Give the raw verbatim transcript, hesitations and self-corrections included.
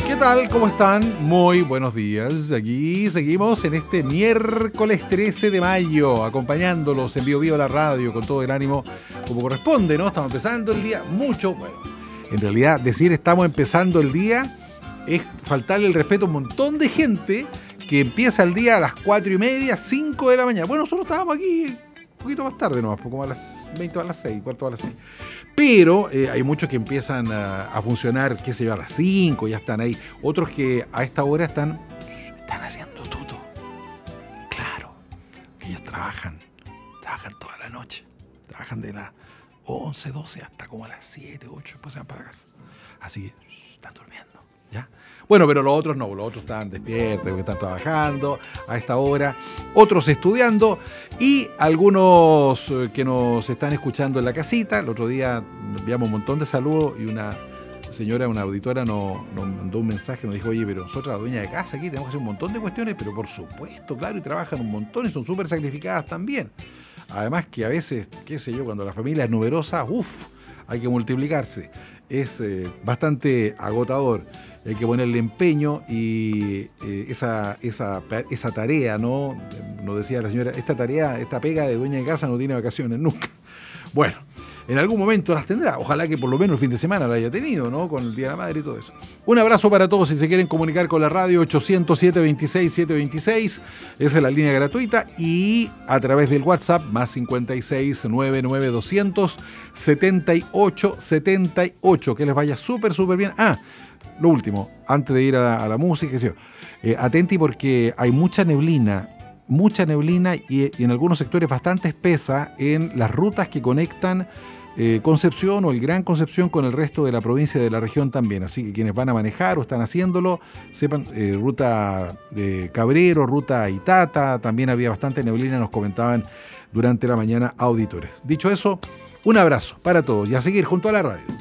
¿Qué tal? ¿Cómo están? Muy buenos días. Aquí seguimos en este miércoles trece de mayo, acompañándolos en vivo vivo a la radio con todo el ánimo como corresponde, ¿no? Estamos empezando el día mucho. Bueno, en realidad decir estamos empezando el día es faltarle el respeto a un montón de gente que empieza el día a las cuatro y media, cinco de la mañana. Bueno, nosotros estábamos aquí un poquito más tarde nomás, como a las veinte a las seis, cuarto a las seis. Pero eh, hay muchos que empiezan a, a funcionar, qué sé yo, a las cinco, ya están ahí. Otros que a esta hora están, están haciendo tuto. Claro, que ellos trabajan, trabajan toda la noche. Trabajan de las once, doce hasta como a las siete, ocho, después se van para casa. Así que están durmiendo, ¿ya? Bueno, pero los otros no, los otros están despiertos, porque están trabajando a esta hora, otros estudiando y algunos que nos están escuchando en la casita. El otro día enviamos un montón de saludos y una señora, una auditora nos, nos mandó un mensaje, nos dijo, oye, pero nosotros, la dueña de casa aquí, tenemos que hacer un montón de cuestiones, pero por supuesto, claro, y trabajan un montón y son súper sacrificadas también. Además que a veces, qué sé yo, cuando la familia es numerosa, uff, hay que multiplicarse. Es eh, bastante agotador. Hay que ponerle empeño y eh, esa, esa, esa tarea, ¿no? Nos decía la señora, esta tarea, esta pega de dueña de casa no tiene vacaciones nunca. Bueno, en algún momento las tendrá. Ojalá que por lo menos el fin de semana la haya tenido, ¿no? Con el Día de la Madre y todo eso. Un abrazo para todos. Si se quieren comunicar con la radio, ochocientos siete veintiséis setecientos veintiséis. Esa es la línea gratuita. Y a través del WhatsApp, más cincuenta y seis noventa y nueve doscientos setenta y ocho setenta y ocho. Que les vaya súper, súper bien. Ah, lo último, antes de ir a la, a la música, ¿sí? eh, atenti porque hay mucha neblina, mucha neblina y, y en algunos sectores bastante espesa en las rutas que conectan eh, Concepción o el Gran Concepción con el resto de la provincia y de la región también. Así que quienes van a manejar o están haciéndolo, sepan, eh, ruta de Cabrero, ruta Itata, también había bastante neblina, nos comentaban durante la mañana auditores. Dicho eso, un abrazo para todos y a seguir junto a la radio.